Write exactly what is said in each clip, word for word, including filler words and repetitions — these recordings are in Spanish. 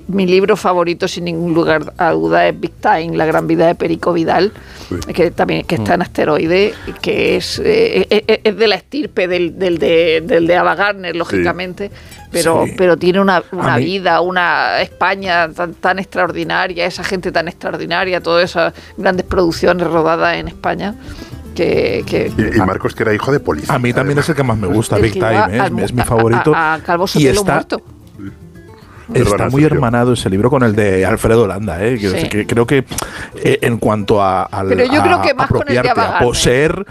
mi libro favorito, sin ningún lugar a duda, es Big Time, La gran vida de Perico Vidal, sí. que también que está en Asteroide, que es, eh, es, es de la estirpe del, del, de, del de Ava Gardner, lógicamente, sí. pero, sí. pero tiene una, una vida, una España tan, tan extraordinaria, esa gente tan extraordinaria, todas esas grandes producciones rodadas en España. Que, que, y, y Marcos, que era hijo de policía. A mí también además. Es el que más me gusta, Big Time, ¿eh? al, es mi favorito. A, a, a Calvo Sotelo muerto. Está Perdona, muy hermanado ese libro con el de Alfredo Landa, ¿eh? Que, sí. que, creo que eh, en cuanto a, a, Pero yo a, creo que más apropiarte, con el de a poseer...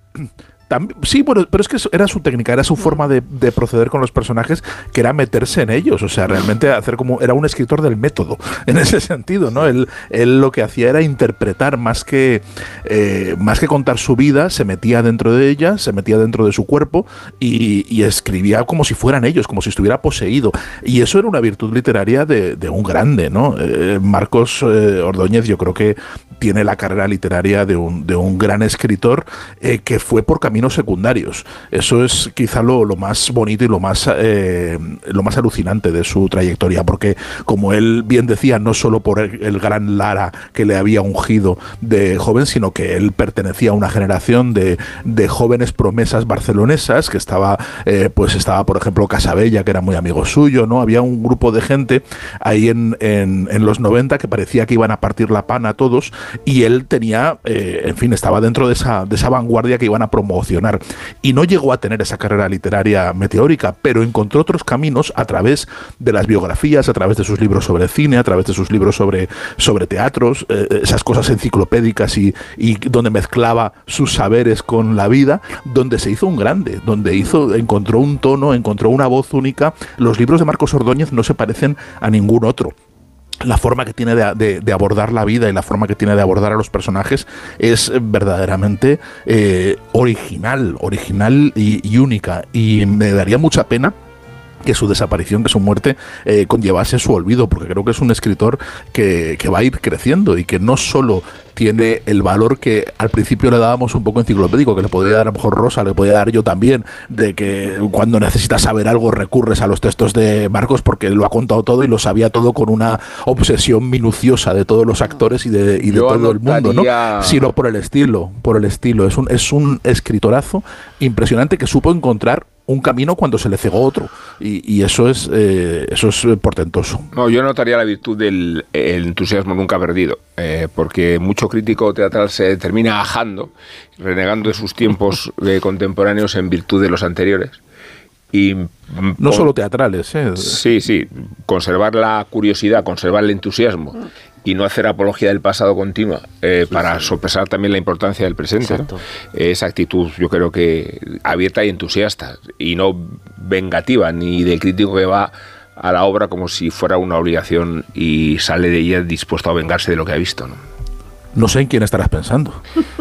Sí, bueno, pero es que era su técnica, era su forma de, de proceder con los personajes, que era meterse en ellos, o sea, realmente hacer como... Era un escritor del método, en ese sentido, ¿no? Él, él lo que hacía era interpretar, más que, eh, más que contar su vida, se metía dentro de ella, se metía dentro de su cuerpo y, y escribía como si fueran ellos, como si estuviera poseído. Y eso era una virtud literaria de, de un grande, ¿no? Eh, Marcos eh, Ordóñez, yo creo que tiene la carrera literaria de un, de un gran escritor eh, que fue por caminos secundarios. Eso es quizá lo, lo más bonito y lo más eh, lo más alucinante de su trayectoria, porque como él bien decía, no solo por el, el gran Lara que le había ungido de joven, sino que él pertenecía a una generación de, de jóvenes promesas barcelonesas, que estaba eh, pues estaba por ejemplo Casabella, que era muy amigo suyo, ¿no? Había un grupo de gente ahí en, en, en los noventa que parecía que iban a partir la pana a todos, y él tenía, eh, en fin, estaba dentro de esa, de esa vanguardia que iban a promocionar, y no llegó a tener esa carrera literaria meteórica, pero encontró otros caminos a través de las biografías, a través de sus libros sobre cine, a través de sus libros sobre, sobre teatros, eh, esas cosas enciclopédicas y, y donde mezclaba sus saberes con la vida, donde se hizo un grande, donde hizo, encontró un tono, encontró una voz única. Los libros de Marcos Ordóñez no se parecen a ningún otro. La forma que tiene de, de, de abordar la vida y la forma que tiene de abordar a los personajes es verdaderamente eh, original, original y, y única. Y me daría mucha pena que su desaparición, que su muerte eh, conllevase su olvido, porque creo que es un escritor que, que va a ir creciendo y que no solo tiene el valor que al principio le dábamos un poco enciclopédico, que le podría dar a lo mejor Rosa, le podría dar yo también, de que cuando necesitas saber algo recurres a los textos de Marcos porque lo ha contado todo y lo sabía todo con una obsesión minuciosa de todos los actores y de, y de todo anotaría... el mundo, ¿no? Sino por el estilo, por el estilo. Es un, es un escritorazo impresionante que supo encontrar un camino cuando se le cegó otro, y, y eso es eh, eso es portentoso. No, yo notaría la virtud del el entusiasmo nunca perdido, eh, porque mucho crítico teatral se termina ajando, renegando de sus tiempos eh, contemporáneos en virtud de los anteriores. Y no con, solo teatrales, ¿eh? Sí, sí, conservar la curiosidad, conservar el entusiasmo y no hacer apología del pasado continua eh, sí, para sí. sopesar también la importancia del presente, ¿no? Esa actitud yo creo que abierta y entusiasta y no vengativa, ni del crítico que va a la obra como si fuera una obligación y sale de ella dispuesto a vengarse de lo que ha visto, ¿no? No sé en quién estarás pensando.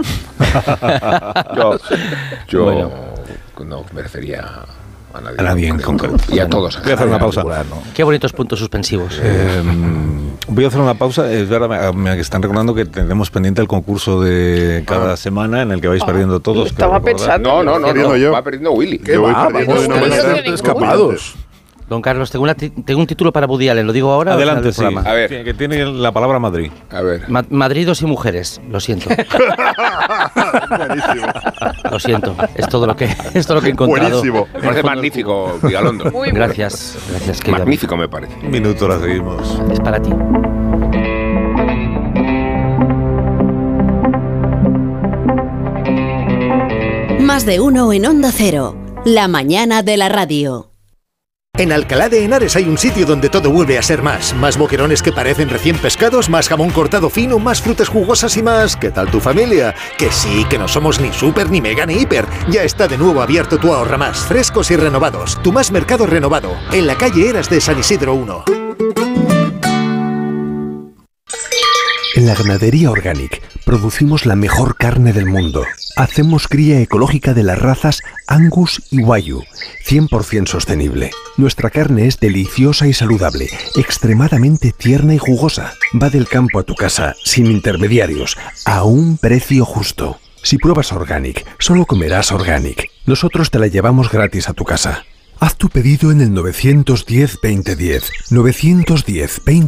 yo yo bueno. no me refería a nadie, a nadie en concreto. Y a todos. Voy a hacer una pausa. ¿No? Qué bonitos puntos suspensivos. Eh, voy a hacer una pausa. Es verdad, me están recordando que tenemos pendiente el concurso de cada ah. semana en el que vais ah. perdiendo todos. Estaba pensando. No, no, no, no, yo. Va perdiendo Willy. ¿Qué yo va? voy Vamos a ser escapados. Don Carlos, tengo, una tengo un título para Woody Allen, ¿lo digo ahora? Adelante, sí. A ver. Que tiene la palabra Madrid. A ver. Ma- Madridos y mujeres, lo siento. Lo siento, es todo lo que, es todo lo que he encontrado. Buenísimo. Me parece magnífico, Vigalondo. Muy gracias, gracias. Magnífico me parece. Un minuto, la seguimos. Es para ti. Más de uno en Onda Cero. La mañana de la radio. En Alcalá de Henares hay un sitio donde todo vuelve a ser más. Más boquerones que parecen recién pescados, más jamón cortado fino, más frutas jugosas y más... ¿Qué tal tu familia? Que sí, que no somos ni súper, ni mega, ni hiper. Ya está de nuevo abierto tu Ahorra Más. Frescos y renovados. Tu Más Mercado renovado. En la calle Eras de San Isidro uno. En la Ganadería Organic producimos la mejor carne del mundo. Hacemos cría ecológica de las razas Angus y Wagyu, cien por ciento sostenible. Nuestra carne es deliciosa y saludable, extremadamente tierna y jugosa. Va del campo a tu casa, sin intermediarios, a un precio justo. Si pruebas Organic, solo comerás Organic. Nosotros te la llevamos gratis a tu casa. Haz tu pedido en el nueve uno cero, veinte diez, nueve uno cero, veinte